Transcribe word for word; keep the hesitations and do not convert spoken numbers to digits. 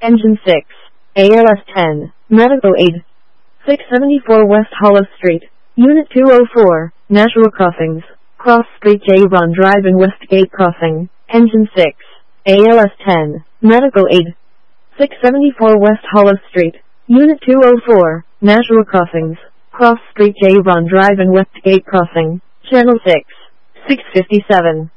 Engine six, A L S ten, Medical Aid. six seventy-four West Hollow Street, Unit two oh four, Nashua Crossings, Cross Street J Run Drive and Westgate Crossing. Engine six, A L S ten, Medical Aid. six seventy-four West Hollow Street, Unit two oh four, Nashua Crossings, Cross Street J Run Drive and Westgate Crossing. Channel six, six fifty-seven.